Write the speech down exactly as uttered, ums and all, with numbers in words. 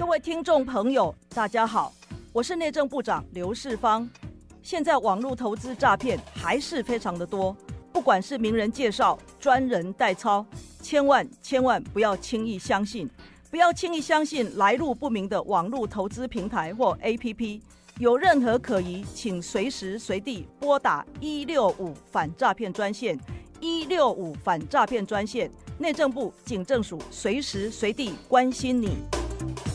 各位听众朋友，大家好，我是内政部长刘世芳。现在网络投资诈骗还是非常的多，不管是名人介绍、专人代操，千万千万不要轻易相信，不要轻易相信来路不明的网络投资平台或 A P P。有任何可疑，请随时随地拨打一六五反诈骗专线，一六五反诈骗专线，内政部警政署随时随地关心你。